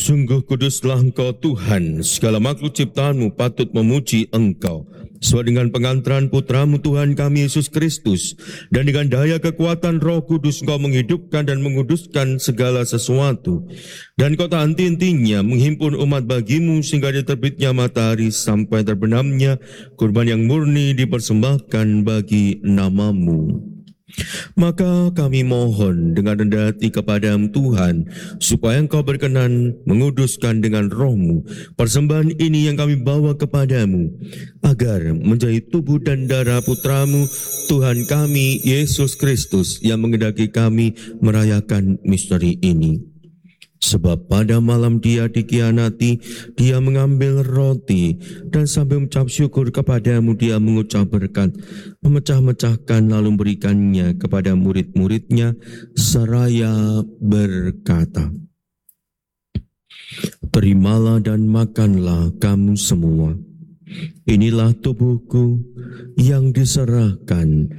Sungguh kuduslah Engkau Tuhan, segala makhluk ciptaanmu patut memuji Engkau. Sesuai dengan pengantaran putramu Tuhan kami Yesus Kristus, dan dengan daya kekuatan Roh Kudus Engkau menghidupkan dan menguduskan segala sesuatu. Dan Kau tak henti-hentinya menghimpun umat bagimu sehingga dia terbitnya matahari sampai terbenamnya kurban yang murni dipersembahkan bagi namamu. Maka kami mohon dengan rendah hati kepadamu Tuhan, supaya Engkau berkenan menguduskan dengan Roh-Mu persembahan ini yang kami bawa kepadamu, agar menjadi tubuh dan darah putramu Tuhan kami Yesus Kristus yang mengendaki kami merayakan misteri ini. Sebab pada malam dia dikhianati, dia mengambil roti dan sambil mengucap syukur kepadamu dia mengucap berkat, memecah-mecahkan lalu memberikannya kepada murid-muridnya seraya berkata, "Terimalah dan makanlah kamu semua. Inilah tubuhku yang diserahkan